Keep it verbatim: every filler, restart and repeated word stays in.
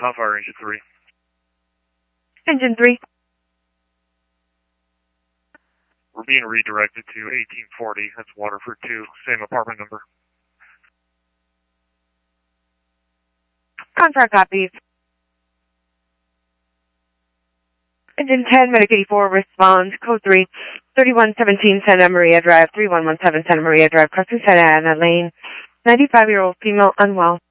Call Fire Engine three. Engine three. We're being redirected to eighteen forty. That's Waterford two. Same apartment number. Contract copies. Engine ten, Medic eighty-four, respond. Code three, thirty-one seventeen Santa Maria Drive, three one one seven Santa Maria Drive, crossing Santa Ana Lane. ninety-five-year-old female, unwell.